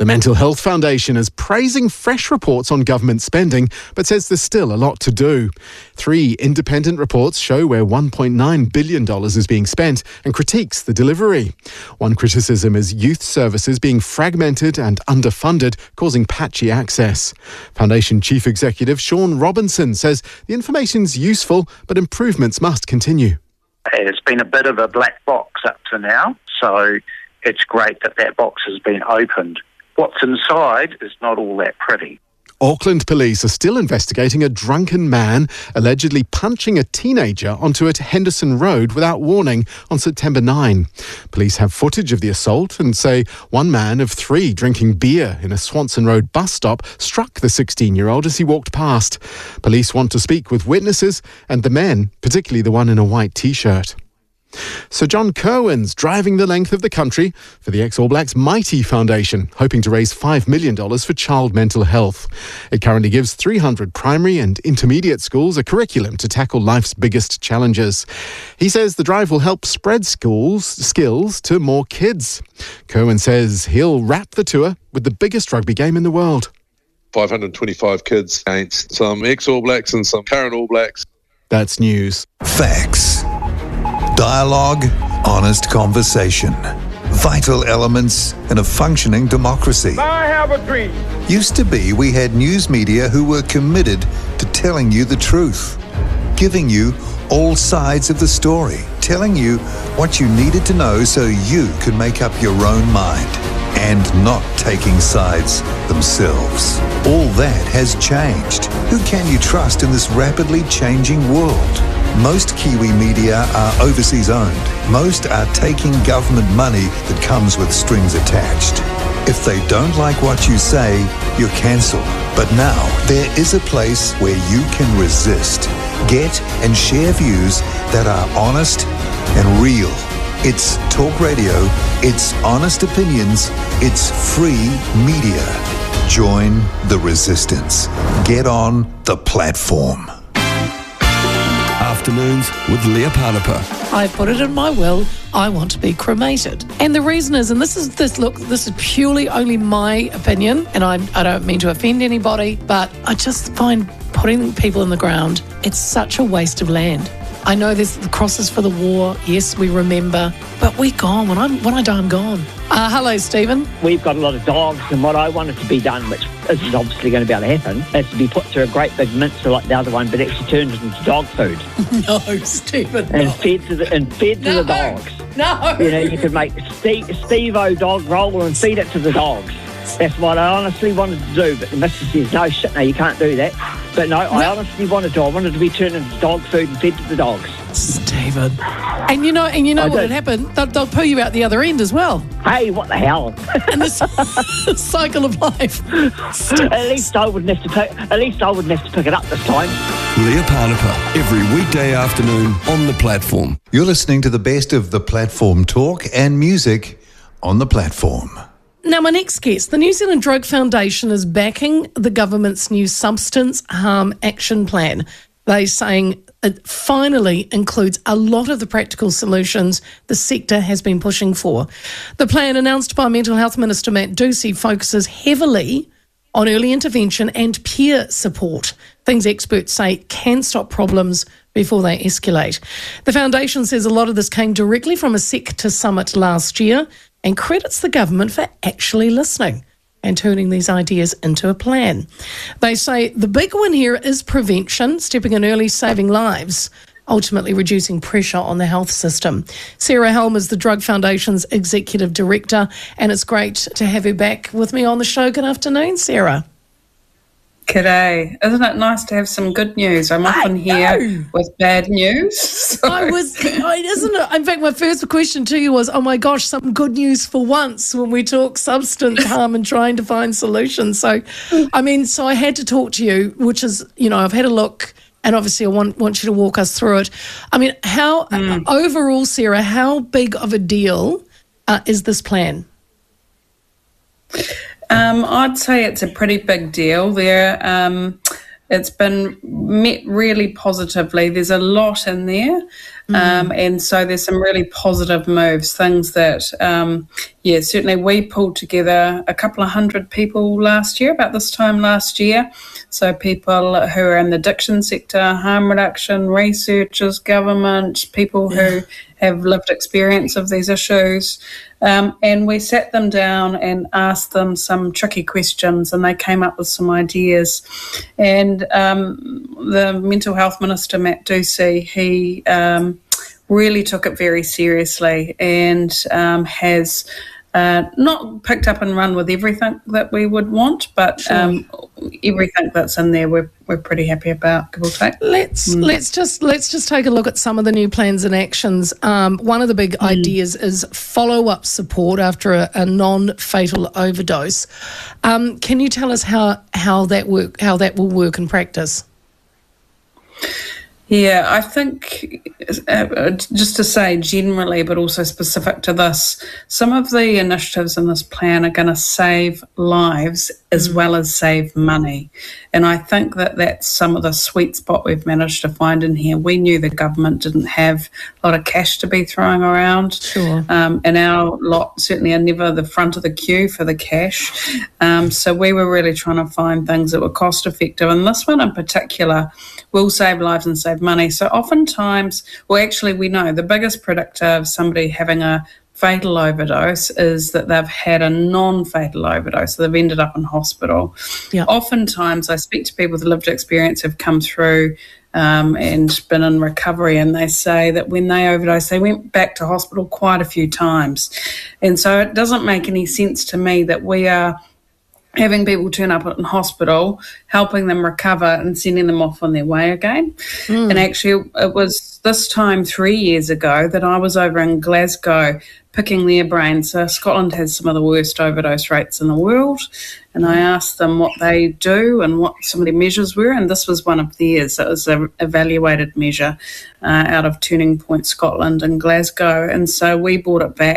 The Mental Health Foundation is praising fresh reports on government spending, but says there's still a lot to do. 3 independent reports show where $1.9 billion is being spent and critiques the delivery. One criticism is youth services being fragmented and underfunded, causing patchy access. Foundation Chief Executive Sean Robinson says the information's useful, but improvements must continue. It's been a bit of a black box up to now, so it's great that box has been opened. What's inside is not all that pretty. Auckland police are still investigating a drunken man allegedly punching a teenager onto a Henderson Road without warning on September 9. Police have footage of the assault and say one man of 3 drinking beer in a Swanson Road bus stop struck the 16-year-old as he walked past. Police want to speak with witnesses and the men, particularly the one in a white T-shirt. Sir John Kirwan's driving the length of the country for the ex-All Blacks Mighty Foundation, hoping to raise $5 million for child mental health. It currently gives 300 primary and intermediate schools a curriculum to tackle life's biggest challenges. He says the drive will help spread skills to more kids. Kirwan says he'll wrap the tour with the biggest rugby game in the world. 525 kids against some ex-All Blacks and some current All Blacks. That's news. Facts. Dialogue, honest conversation. Vital elements in a functioning democracy. I have a dream. Used to be we had news media who were committed to telling you the truth, giving you all sides of the story, telling you what you needed to know so you could make up your own mind, and not taking sides themselves. All that has changed. Who can you trust in this rapidly changing world? Most Kiwi media are overseas owned. Most are taking government money that comes with strings attached. If they don't like what you say, you're cancelled. But now, there is a place where you can resist, get and share views that are honest and real. It's talk radio, it's honest opinions, it's free media. Join the resistance. Get on the platform. Afternoons with Leah Panapa. I put it in my will, I want to be cremated. And the reason is, and this is purely only my opinion, and I don't mean to offend anybody, but I just find putting people in the ground, it's such a waste of land. I know there's the crosses for the war, yes, we remember, but we're gone. When I die, I'm gone. Hello, Stephen. We've got a lot of dogs, and what I wanted to be done, which is obviously going to be able to happen, is to be put through a great big mincer like the other one, but actually turned it into dog food. No, Stephen, and fed to the dogs. No. You know, you could make Steve-O dog roll and feed it to the dogs. That's what I honestly wanted to do, but the missus says, no, shit, no, you can't do that. But no, I honestly wanted to. I wanted to be turned into dog food and fed to the dogs. Stephen. And you know what would happen? They'll pull you out the other end as well. Hey, what the hell? And this cycle of life. At least I wouldn't have to pick it up this time. Leah Panapa, every weekday afternoon on the platform. You're listening to the best of the platform talk and music on the platform. Now, my next guest, the New Zealand Drug Foundation is backing the government's new Substance Harm Action Plan. They're saying it finally includes a lot of the practical solutions the sector has been pushing for. The plan, announced by Mental Health Minister Matt Ducey, focuses heavily on early intervention and peer support, things experts say can stop problems before they escalate. The foundation says a lot of this came directly from a sector summit last year and credits the government for actually listening and turning these ideas into a plan. They say the big one here is prevention, stepping in early, saving lives, ultimately reducing pressure on the health system. Sarah Helm is the Drug Foundation's Executive Director, and it's great to have her back with me on the show. Good afternoon, Sarah. G'day. Isn't it nice to have some good news? I'm often here with bad news. So. Isn't it? In fact, my first question to you was, oh my gosh, some good news for once when we talk substance harm and trying to find solutions. So, I had to talk to you, which is, I've had a look and obviously I want you to walk us through it. I mean, overall, Sarah, how big of a deal is this plan? I'd say it's a pretty big deal there. It's been met really positively. There's a lot in there. And so there's some really positive moves, things that, certainly we pulled together a couple of hundred people last year, about this time last year. So people who are in the addiction sector, harm reduction, researchers, government, people who have lived experience of these issues. And we sat them down and asked them some tricky questions, and they came up with some ideas. And the Mental Health Minister, Matt Ducey, he really took it very seriously and has not picked up and run with everything that we would want, but everything that's in there we're pretty happy about, give or take. Let's just take a look at some of the new plans and actions. One of the big ideas is follow-up support after a non-fatal overdose. Can you tell us how that will work in practice? Yeah, I think just to say generally, but also specific to this, some of the initiatives in this plan are going to save lives as well as save money. And I think that that's some of the sweet spot we've managed to find in here. We knew the government didn't have a lot of cash to be throwing around. Sure. And our lot certainly are never the front of the queue for the cash. So we were really trying to find things that were cost effective. And this one in particular will save lives and save money. So oftentimes, well, actually we know the biggest predictor of somebody having a fatal overdose is that they've had a non-fatal overdose, so they've ended up in hospital. Yeah. Oftentimes I speak to people with lived experience who've come through and been in recovery, and they say that when they overdosed, they went back to hospital quite a few times. And so it doesn't make any sense to me that we are having people turn up in hospital, helping them recover and sending them off on their way again. And actually it was this time 3 years ago that I was over in Glasgow picking their brains. So Scotland has some of the worst overdose rates in the world, and I asked them what they do and what some of their measures were, and this was one of theirs. It was an evaluated measure out of Turning Point Scotland in Glasgow, and so we brought it back